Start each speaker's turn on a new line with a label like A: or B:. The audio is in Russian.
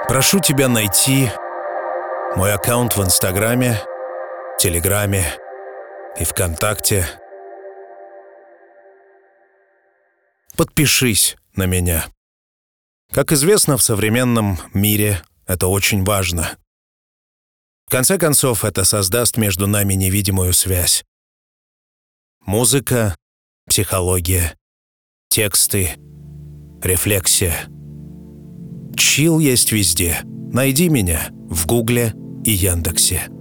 A: Прошу тебя найти мой аккаунт в Инстаграме, Телеграме и ВКонтакте. Подпишись на меня. Как известно, в современном мире это очень важно. В конце концов, это создаст между нами невидимую связь. Музыка, психология, тексты, рефлексия. Чилл есть везде. Найди меня в Гугле и Яндексе.